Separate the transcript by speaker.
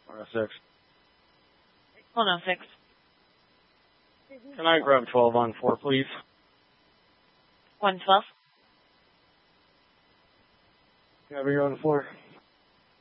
Speaker 1: 106.
Speaker 2: 106.
Speaker 1: Can I grab 12 on 4, please?
Speaker 2: 112.
Speaker 1: Can I bring you on the floor?